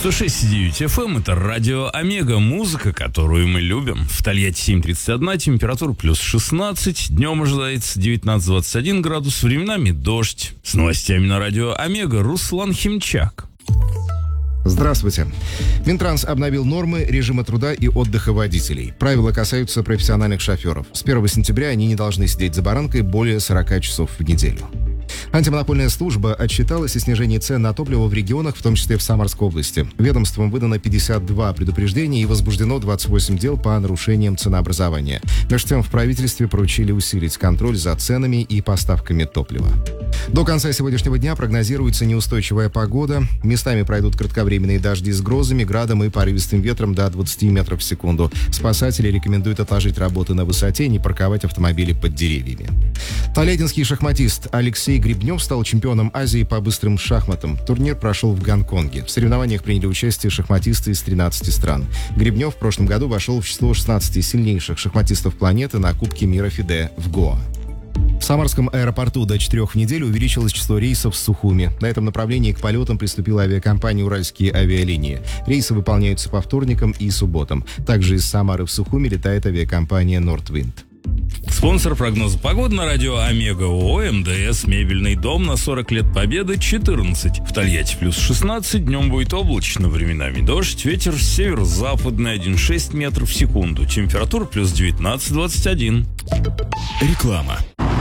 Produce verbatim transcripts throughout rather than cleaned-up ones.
сто шесть и девять эф эм, это радио Омега, музыка, которую мы любим. В Тольятти семь тридцать один, температура плюс шестнадцать, днем ожидается девятнадцать двадцать один градус, временами дождь. С новостями на радио Омега Руслан Химчак. Здравствуйте. Минтранс обновил нормы режима труда и отдыха водителей. Правила касаются профессиональных шоферов. С первого сентября они не должны сидеть за баранкой более сорок часов в неделю. Антимонопольная служба отчиталась о снижении цен на топливо в регионах, в том числе в Самарской области. Ведомством выдано пятьдесят два предупреждения и возбуждено двадцать восемь дел по нарушениям ценообразования. Между тем, в правительстве поручили усилить контроль за ценами и поставками топлива. До конца сегодняшнего дня прогнозируется неустойчивая погода. Местами пройдут кратковременные дожди с грозами, градом и порывистым ветром до двадцати метров в секунду. Спасатели рекомендуют отложить работы на высоте и не парковать автомобили под деревьями. Тольяттинский шахматист Алексей Гребнев стал чемпионом Азии по быстрым шахматам. Турнир прошел в Гонконге. В соревнованиях приняли участие шахматисты из тринадцати стран. Гребнев в прошлом году вошел в число шестнадцати сильнейших шахматистов планеты на Кубке мира ФИДЕ в Гоа. В Самарском аэропорту до четырех в неделю увеличилось число рейсов в Сухуми. На этом направлении к полетам приступила авиакомпания «Уральские авиалинии». Рейсы выполняются по вторникам и субботам. Также из Самары в Сухуми летает авиакомпания «Нортвинд». Спонсор прогноза погоды на радио Омега ООО МДС «Мебельный дом» на сорок лет Победы четырнадцать. В Тольятти плюс шестнадцать, днем будет облачно, временами дождь, ветер северо-западный один целых шесть десятых метров в секунду, температура плюс девятнадцать двадцать один. Реклама.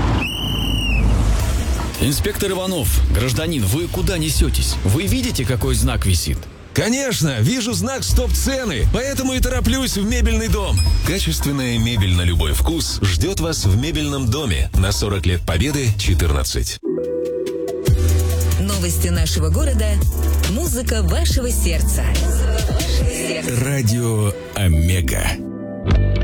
Инспектор Иванов, гражданин, вы куда несетесь? Вы видите, какой знак висит? Конечно, вижу знак «Стоп-цены», поэтому и тороплюсь в мебельный дом. Качественная мебель на любой вкус ждет вас в мебельном доме на сорок лет Победы четырнадцать. Новости нашего города. Музыка вашего сердца. Радио Омега.